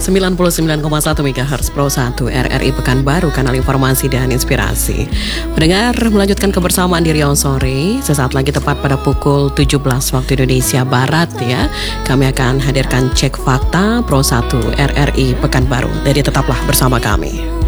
99,1 MHz Pro 1 RRI Pekanbaru, kanal informasi dan inspirasi. Mendengar melanjutkan kebersamaan di Riau Sore. Sesaat lagi tepat pada pukul 17 waktu Indonesia Barat ya. Kami akan hadirkan cek fakta Pro 1 RRI Pekanbaru. Jadi tetaplah bersama kami.